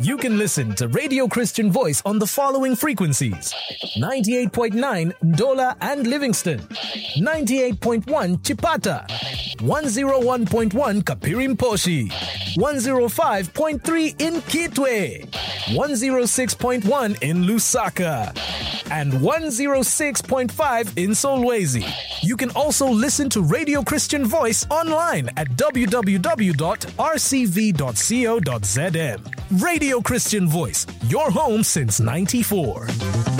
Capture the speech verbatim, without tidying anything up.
You can listen to Radio Christian Voice on the following frequencies: ninety-eight point nine Ndola and Livingston, ninety-eight point one Chipata, one oh one point one Kapirimposhi, one oh five point three in Kitwe, one oh six point one in Lusaka, and one oh six point five in Solwezi. You can also listen to Radio Christian Voice online at w w w dot r c v dot co dot z m. Radio Christian Voice, your home since ninety-four.